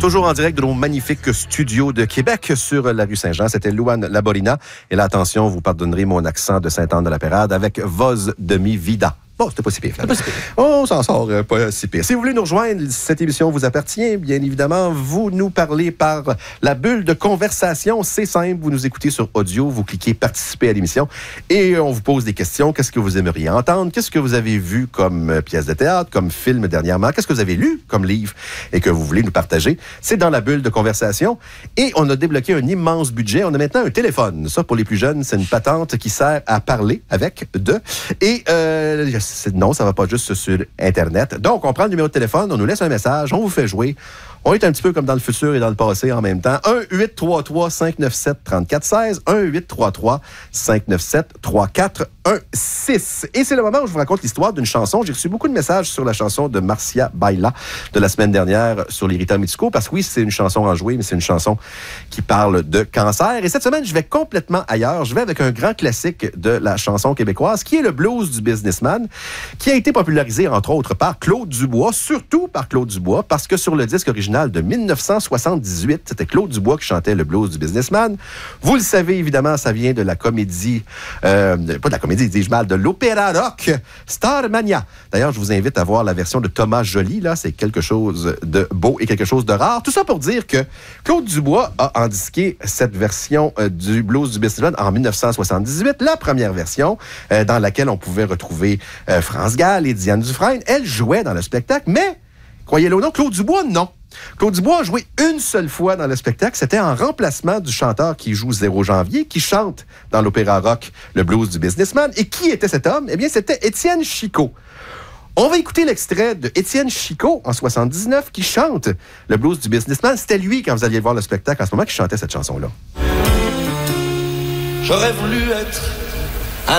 Toujours en direct de nos magnifiques studios de Québec sur la rue Saint-Jean. C'était Louane Laborina. Et là, attention, vous pardonnerez mon accent de Sainte-Anne-de-la-Pérade avec Voz demi-vida. Bon, c'était pas si pire. On s'en sort pas si pire. Si vous voulez nous rejoindre, cette émission vous appartient, bien évidemment. Vous nous parlez par la bulle de conversation. C'est simple, vous nous écoutez sur audio, vous cliquez « Participer à l'émission » et on vous pose des questions. Qu'est-ce que vous aimeriez entendre? Qu'est-ce que vous avez vu comme pièce de théâtre, comme film dernièrement? Qu'est-ce que vous avez lu comme livre et que vous voulez nous partager? C'est dans la bulle de conversation. Et on a débloqué un immense budget. On a maintenant un téléphone. Ça, pour les plus jeunes, c'est une patente qui sert à parler avec de... Et... non, ça ne va pas juste sur Internet. Donc, on prend le numéro de téléphone, on nous laisse un message, on vous fait jouer. On est un petit peu comme dans le futur et dans le passé en même temps. 1-833-597-3416. 1-833-597-3416. Et c'est le moment où je vous raconte l'histoire d'une chanson. J'ai reçu beaucoup de messages sur la chanson de Marcia Baila de la semaine dernière sur les Rita Mitsuko, parce que oui, c'est une chanson enjouée, mais c'est une chanson qui parle de cancer. Et cette semaine, je vais complètement ailleurs. Je vais avec un grand classique de la chanson québécoise, qui est le blues du businessman, qui a été popularisé, entre autres, par Claude Dubois, surtout par Claude Dubois, parce que sur le disque original de 1978, c'était Claude Dubois qui chantait le blues du businessman. Vous le savez, évidemment, ça vient de la comédie, pas de la comédie, dis-je mal, de l'opéra rock Starmania. D'ailleurs, je vous invite à voir la version de Thomas Joly, là, c'est quelque chose de beau et quelque chose de rare. Tout ça pour dire que Claude Dubois a endisqué cette version du blues du businessman en 1978, la première version, dans laquelle on pouvait retrouver France Gall et Diane Dufresne. Elle jouait dans le spectacle, mais, croyez-le ou non, Claude Dubois, non. Claude Dubois a joué une seule fois dans le spectacle. C'était en remplacement du chanteur qui joue 0 janvier, qui chante dans l'opéra rock le blues du businessman. Et qui était cet homme? Eh bien, c'était Étienne Chicot. On va écouter l'extrait de Étienne Chicot, en 79, qui chante le blues du businessman. C'était lui, quand vous alliez voir le spectacle en ce moment, qui chantait cette chanson-là. J'aurais voulu être